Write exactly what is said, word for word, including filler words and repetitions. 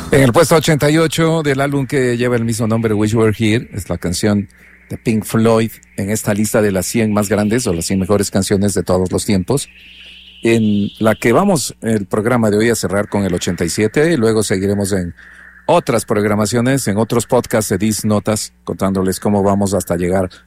En el puesto ochenta y ocho del álbum que lleva el mismo nombre, Wish You Were Here, es la canción de Pink Floyd en esta lista de las cien más grandes o las cien mejores canciones de todos los tiempos, en la que vamos el programa de hoy a cerrar con el ochenta y siete, y luego seguiremos en otras programaciones, en otros podcasts de Dis Notas, contándoles cómo vamos hasta llegar